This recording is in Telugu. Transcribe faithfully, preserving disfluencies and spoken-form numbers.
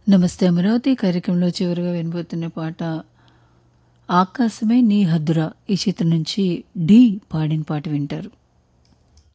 నమస్తే అమరావతి కార్యక్రమంలో చివరిగా వినబోతున్న పాట ఆకాశమే నీ హద్దురా ఈ చిత్రం నుంచి ఢీ పాడిన పాట వింటారు.